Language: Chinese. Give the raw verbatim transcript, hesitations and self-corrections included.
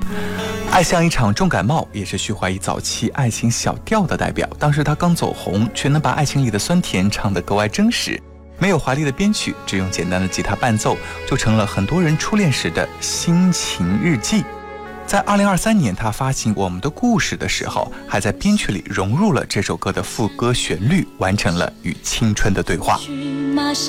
爱像一场重感冒也是徐怀钰早期爱情小调的代表，当时他刚走红，却能把爱情里的酸甜唱得格外真实，没有华丽的编曲，只用简单的吉他伴奏，就成了很多人初恋时的心情日记。在二零二三年他发行《我们的故事》的时候，还在编曲里融入了这首歌的副歌旋律，完成了与青春的对话。